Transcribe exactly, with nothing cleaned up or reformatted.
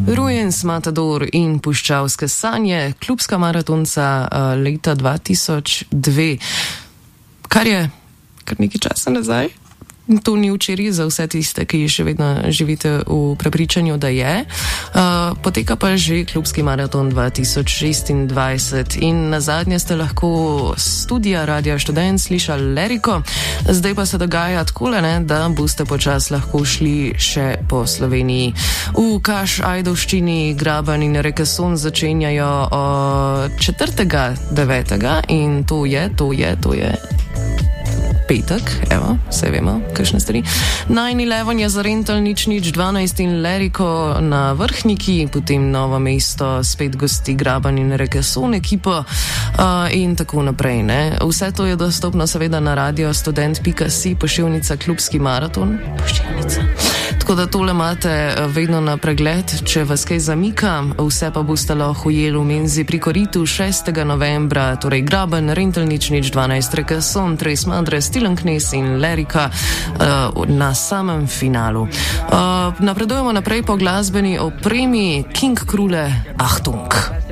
Rujens, Matador in Puščavske sanje, klubska maratonca uh, leta dva tisoč dve, kar je kar nekaj časa nazaj. To ni včeraj za vse tiste, ki še vedno živite v prepričanju, da je. Uh, poteka pa že klubski maraton dva tisoč šestindvajset in nazadnje ste lahko studija Radia Študent slišali Leriko, zdaj pa se dogaja takole, ne, da boste počas lahko šli še po Sloveniji. V Kaš, Ajdovščini, Graben in Rekeson začenjajo uh, četrtega devetega in to je, to je, to je... petek, evo, vse vemo, kakšne stvari. nine eleven je za rental nič nič dvanajst in Leriko na Vrhniki, potem Novo mesto spet gosti Graben in Rekeson ekipo uh, in tako naprej, ne. Vse to je dostopno seveda na radio student pika si, pošiljnica klubski maraton, pošiljnica. Tako da tole imate vedno na pregled, če vas kaj zamika, vse pa boste lahko ujeli v menzi pri koritu šestega novembra, torej Graben, rental nič nič dvanajst, Rekeson, Tres Madres, Tilen Knez in Lerika uh, na samem finalu. Uh, napredujemo naprej po glasbeni opremi King Krule, Achtung!